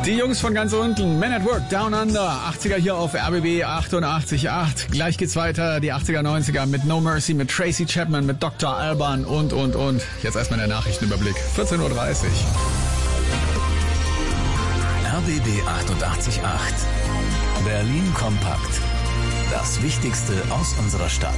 Die Jungs von ganz unten, Men at Work, Down Under, 80er hier auf RBB 88.8. Gleich geht's weiter, die 80er, 90er mit No Mercy, mit Tracy Chapman, mit Dr. Alban und. Jetzt erstmal der Nachrichtenüberblick, 14.30 Uhr. RBB 88.8. Berlin kompakt. Das Wichtigste aus unserer Stadt.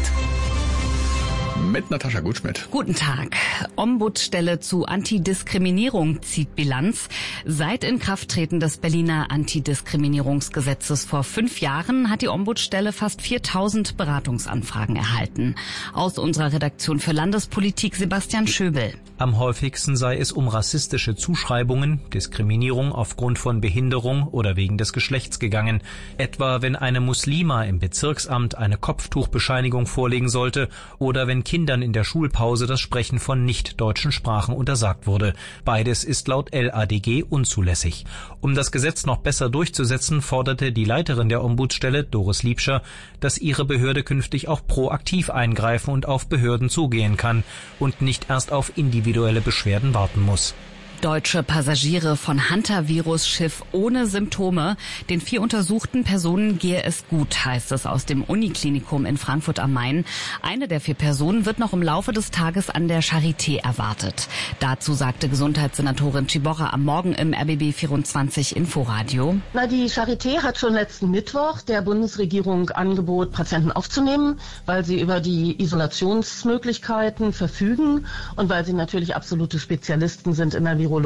Mit Natascha Gutschmidt. Guten Tag. Ombudsstelle zu Antidiskriminierung zieht Bilanz. Seit Inkrafttreten des Berliner Antidiskriminierungsgesetzes vor 5 Jahren hat die Ombudsstelle fast 4000 Beratungsanfragen erhalten. Aus unserer Redaktion für Landespolitik Sebastian Schöbel. Am häufigsten sei es um rassistische Zuschreibungen, Diskriminierung aufgrund von Behinderung oder wegen des Geschlechts gegangen. Etwa wenn eine Muslima im Bezirksamt eine Kopftuchbescheinigung vorlegen sollte oder wenn Kindern in der Schulpause das Sprechen von nicht-deutschen Sprachen untersagt wurde. Beides ist laut LADG unzulässig. Um das Gesetz noch besser durchzusetzen, forderte die Leiterin der Ombudsstelle, Doris Liebscher, dass ihre Behörde künftig auch proaktiv eingreifen und auf Behörden zugehen kann und nicht erst auf individuelle Beschwerden warten muss. Deutsche Passagiere von Hantavirus-Schiff ohne Symptome. Den 4 untersuchten Personen gehe es gut, heißt es aus dem Uniklinikum in Frankfurt am Main. Eine der 4 Personen wird noch im Laufe des Tages an der Charité erwartet. Dazu sagte Gesundheitssenatorin Ciborra am Morgen im RBB 24 Inforadio. Die Charité hat schon letzten Mittwoch der Bundesregierung angeboten, Patienten aufzunehmen, weil sie über die Isolationsmöglichkeiten verfügen und weil sie natürlich absolute Spezialisten sind in der Virologie.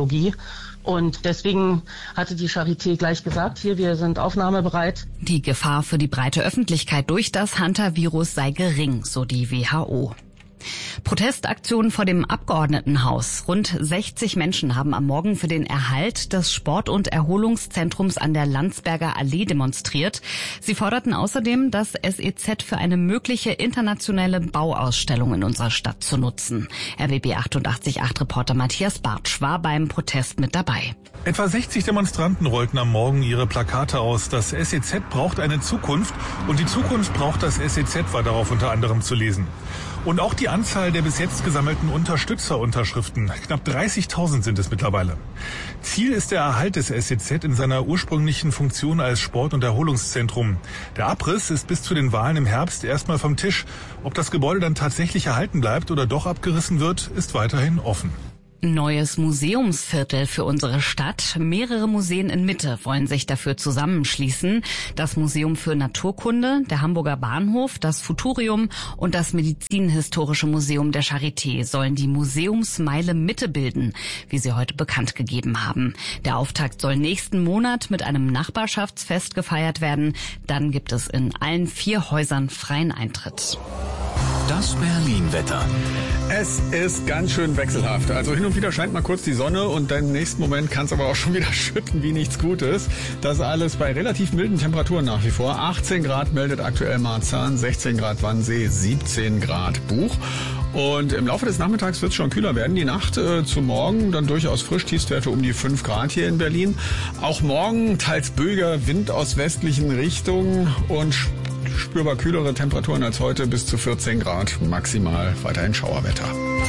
Und deswegen hatte die Charité gleich gesagt, hier, wir sind aufnahmebereit. Die Gefahr für die breite Öffentlichkeit durch das Hantavirus sei gering, so die WHO. Protestaktionen vor dem Abgeordnetenhaus. Rund 60 Menschen haben am Morgen für den Erhalt des Sport- und Erholungszentrums an der Landsberger Allee demonstriert. Sie forderten außerdem, das SEZ für eine mögliche internationale Bauausstellung in unserer Stadt zu nutzen. RBB 88.8 Reporter Matthias Bartsch war beim Protest mit dabei. Etwa 60 Demonstranten rollten am Morgen ihre Plakate aus. Das SEZ braucht eine Zukunft und die Zukunft braucht das SEZ, war darauf unter anderem zu lesen. Und auch die Anzahl der bis jetzt gesammelten Unterstützerunterschriften. Knapp 30.000 sind es mittlerweile. Ziel ist der Erhalt des SEZ in seiner ursprünglichen Funktion als Sport- und Erholungszentrum. Der Abriss ist bis zu den Wahlen im Herbst erstmal vom Tisch. Ob das Gebäude dann tatsächlich erhalten bleibt oder doch abgerissen wird, ist weiterhin offen. Neues Museumsviertel für unsere Stadt. Mehrere Museen in Mitte wollen sich dafür zusammenschließen. Das Museum für Naturkunde, der Hamburger Bahnhof, das Futurium und das Medizinhistorische Museum der Charité sollen die Museumsmeile Mitte bilden, wie sie heute bekannt gegeben haben. Der Auftakt soll nächsten Monat mit einem Nachbarschaftsfest gefeiert werden. Dann gibt es in allen 4 Häusern freien Eintritt. Das Berlin-Wetter. Es ist ganz schön wechselhaft. Also hin und wieder scheint mal kurz die Sonne und dann im nächsten Moment kann es aber auch schon wieder schütten wie nichts Gutes. Das alles bei relativ milden Temperaturen nach wie vor. 18 Grad meldet aktuell Marzahn, 16 Grad Wannsee, 17 Grad Buch. Und im Laufe des Nachmittags wird es schon kühler werden. Die Nacht zu morgen dann durchaus frisch, Tiefstwerte um die 5 Grad hier in Berlin. Auch morgen teils böiger Wind aus westlichen Richtungen und spürbar kühlere Temperaturen als heute, bis zu 14 Grad maximal, weiterhin Schauerwetter.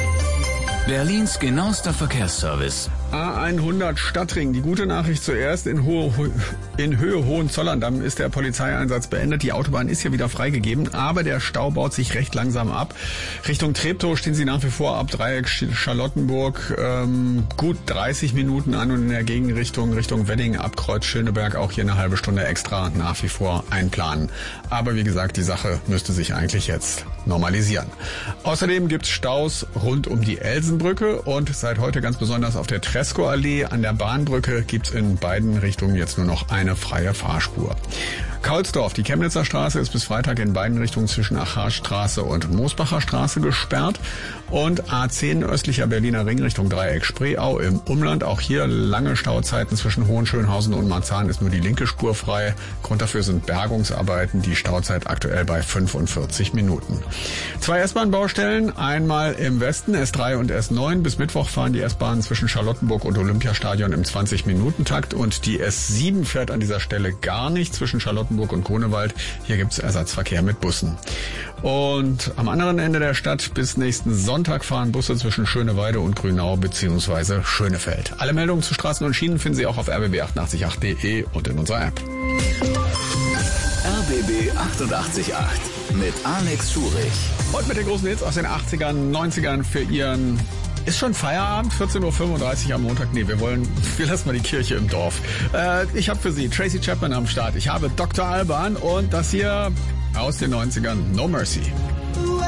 Berlins genauester Verkehrsservice. A100 Stadtring. Die gute Nachricht zuerst. In Höhe Hohenzollern-Damm ist der Polizeieinsatz beendet. Die Autobahn ist ja wieder freigegeben, aber der Stau baut sich recht langsam ab. Richtung Treptow stehen sie nach wie vor ab Dreieck Charlottenburg gut 30 Minuten an und in der Gegenrichtung Richtung Wedding ab Kreuz Schöneberg auch hier eine halbe Stunde extra nach wie vor einplanen. Aber wie gesagt, die Sache müsste sich eigentlich jetzt normalisieren. Außerdem gibt's Staus rund um die Elsenbrücke und seit heute ganz besonders auf der Tresco-Allee an der Bahnbrücke gibt's in beiden Richtungen jetzt nur noch eine freie Fahrspur. Kaulsdorf, die Chemnitzer Straße ist bis Freitag in beiden Richtungen zwischen Acharstraße und Moosbacher Straße gesperrt. Und A10 östlicher Berliner Ring Richtung Dreieck Spreeau im Umland. Auch hier lange Stauzeiten zwischen Hohenschönhausen und Marzahn ist nur die linke Spur frei. Grund dafür sind Bergungsarbeiten. Die Stauzeit aktuell bei 45 Minuten. 2 S-Bahn-Baustellen, einmal im Westen, S3 und S9. Bis Mittwoch fahren die S-Bahnen zwischen Charlottenburg Charlottenburg und Olympiastadion im 20-Minuten-Takt und die S7 fährt an dieser Stelle gar nicht zwischen Charlottenburg und Grunewald. Hier gibt's Ersatzverkehr mit Bussen. Und am anderen Ende der Stadt bis nächsten Sonntag fahren Busse zwischen Schöneweide und Grünau bzw. Schönefeld. Alle Meldungen zu Straßen und Schienen finden Sie auch auf rbb888.de und in unserer App. RBB 888 mit Alex Schurich. Und mit den großen Hits aus den 80ern, 90ern für Ihren... Ist schon Feierabend, 14.35 Uhr am Montag? Nee, wir lassen mal die Kirche im Dorf. Ich habe für Sie Tracy Chapman am Start. Ich habe Dr. Alban und das hier aus den 90ern, No Mercy.